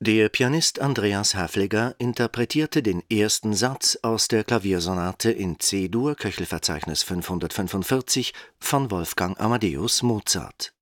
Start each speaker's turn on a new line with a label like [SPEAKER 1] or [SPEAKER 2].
[SPEAKER 1] Der Pianist Andreas Häfliger interpretierte den ersten Satz aus der Klaviersonate in C-Dur, Köchelverzeichnis 545 von Wolfgang Amadeus Mozart